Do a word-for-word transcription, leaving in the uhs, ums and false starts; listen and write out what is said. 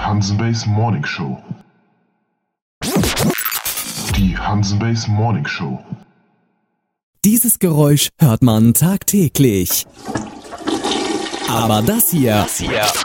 Hansenbase Morning Show. Die Hansenbase Morning Show. Dieses Geräusch hört man tagtäglich. Aber das hier, Das hier